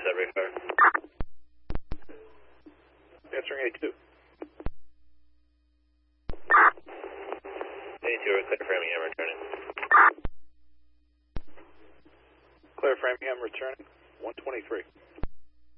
Sudbury Fire. Answering A2. A2, clear Framingham returning. Clear Framingham returning. 123.